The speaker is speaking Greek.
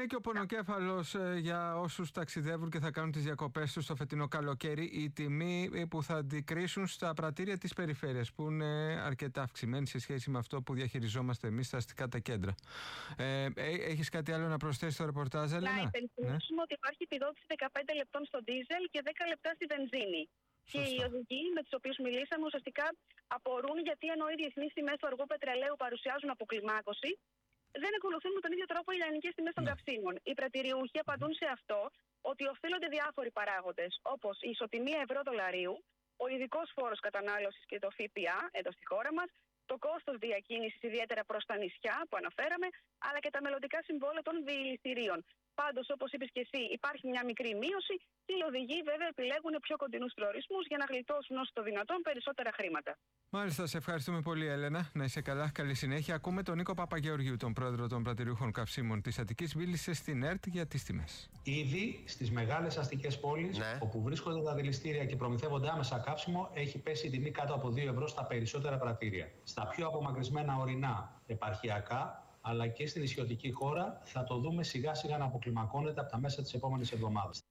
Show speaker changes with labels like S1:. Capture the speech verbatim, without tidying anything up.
S1: λέει και ο πονοκέφαλος ε, για όσους ταξιδεύουν και θα κάνουν τις διακοπές τους στο φετινό καλοκαίρι, η τιμή που θα αντικρίσουν στα πρατήρια της περιφέρειας, που είναι αρκετά αυξημένη σε σχέση με αυτό που διαχειριζόμαστε εμείς στα αστικά τα κέντρα. Ε, έχεις κάτι άλλο να προσθέσεις στο ρεπορτάζ, Έλενα?
S2: Να υπενθυμίσουμε ναι. ότι υπάρχει επιδότηση δεκαπέντε λεπτών στο ντίζελ και δέκα λεπτά στη βενζίνη. Σωστά. Και οι οδηγοί με τους οποίους μιλήσαμε ουσιαστικά απορούν γιατί ενώ οι διεθνείς τιμές του αργού πετρελαίου παρουσιάζουν αποκλιμάκωση, δεν ακολουθούν με τον ίδιο τρόπο οι ελληνικές τιμές των ναι. καυσίμων. Οι πρατηριούχοι απαντούν σε αυτό ότι οφείλονται διάφοροι παράγοντες, όπως η ισοτιμία ευρώ-δολαρίου, ο ειδικός φόρος κατανάλωσης και το ΦΠΑ εδώ στη χώρα μας, το κόστος διακίνησης ιδιαίτερα προς τα νησιά που αναφέραμε, αλλά και τα μελλοντικά συμβόλαια των διηληστηρίων. Πάντως, όπως είπες και εσύ, υπάρχει μια μικρή μείωση και οι οδηγοί βέβαια επιλέγουν πιο κοντινούς προορισμούς για να γλιτώσουν όσο το δυνατόν περισσότερα χρήματα.
S1: Μάλιστα, σε ευχαριστούμε πολύ, Έλενα. Να είσαι καλά, καλή συνέχεια. Ακούμε τον Νίκο Παπαγεωργίου, τον πρόεδρο των πρατηριούχων καυσίμων της Αττικής, μίλησε στην ΕΡΤ για τις τιμές.
S3: Ήδη στις μεγάλες αστικές πόλεις, ναι. όπου βρίσκονται τα δηληστήρια και προμηθεύονται άμεσα καύσιμο, έχει πέσει η τιμή κάτω από δύο ευρώ στα περισσότερα πρατήρια. Στα πιο απομακρυσμένα ορεινά επαρχιακά, αλλά και στην νησιωτική χώρα, θα το δούμε σιγά σιγά να αποκλιμακώνεται από τα μέσα της επόμενης εβδομάδας.